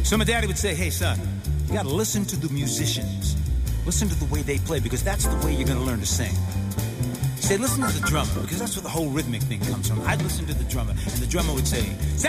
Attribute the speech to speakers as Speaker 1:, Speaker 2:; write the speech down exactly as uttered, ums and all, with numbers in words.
Speaker 1: So my daddy would say, hey, son, you got to listen to the musicians. Listen to the way they play, because that's the way you're going to learn to sing. He'd say, listen to the drummer, because that's where the whole rhythmic thing comes from. I'd listen to the drummer, and the drummer would say,